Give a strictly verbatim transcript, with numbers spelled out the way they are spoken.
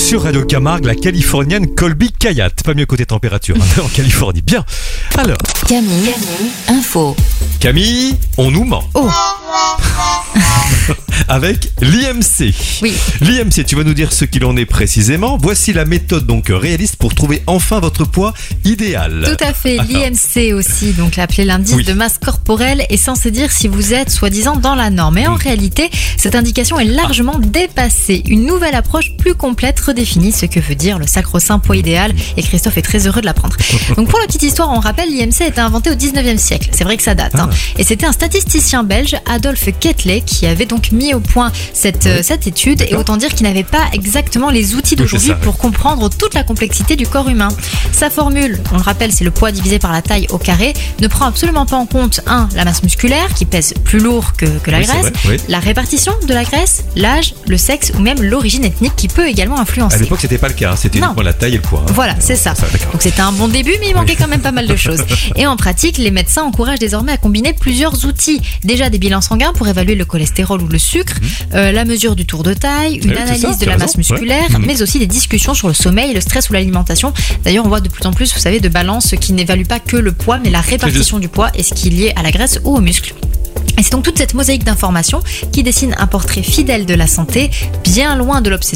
sur Radio Camargue, la Californienne Colby Kayat. Pas mieux côté température hein, en Californie. Bien. Alors. Camille, info. Camille, on nous ment. Oh. Avec l'I M C. Oui. L'I M C, tu vas nous dire ce qu'il en est précisément. Voici la méthode donc réaliste pour trouver enfin votre poids idéal. Tout à fait. L'I M C aussi, donc l'appelé l'indice Oui. de masse corporelle, est censé dire si vous êtes soi-disant dans la norme. Mais en Mm. réalité, cette indication est largement Ah. dépassée. Une nouvelle approche plus complète redéfinit ce que veut dire le sacro-saint poids idéal. Et Christophe est très heureux de l'apprendre. Donc pour la petite histoire, on rappelle, l'I M C a été inventé au dix-neuvième siècle. C'est vrai que ça date. Hein. Ah. Et c'était un statisticien belge, Adolphe Quetelet, qui avait donc mis au point cette, Oui. euh, cette étude. Et D'accord. autant dire qu'il n'avait pas exactement les outils c'est d'aujourd'hui ça, oui. pour comprendre toute la complexité du corps humain. Sa formule, on le rappelle, c'est le poids divisé par la taille au carré, ne prend absolument pas en compte un, la masse musculaire qui pèse plus lourd que, que la Oui, c'est graisse, vrai, oui. la répartition de la graisse, l'âge, le sexe ou même l'origine ethnique qui peut également À influencer. l'époque, c'était pas le cas. hein. C'était Non. uniquement la taille et le poids. hein. Voilà, c'est ça. d'accord. Donc c'était un bon début, mais il manquait quand même pas mal de choses. Et en pratique, les médecins encouragent désormais à combiner plusieurs outils. Déjà des bilans sanguins pour évaluer le cholestérol ou le sucre, euh, la mesure du tour de taille, une Oui, c'est analyse ça, de tu la as masse raison, ouais. musculaire, Mhm. mais aussi des discussions sur le sommeil, le stress ou l'alimentation. D'ailleurs, on voit de plus en plus, vous savez, de balances qui n'évaluent pas que le poids, mais la répartition du poids et ce qui est lié à la graisse ou aux muscles. Et c'est donc toute cette mosaïque d'informations qui dessine un portrait fidèle de la santé, bien loin de l'obsession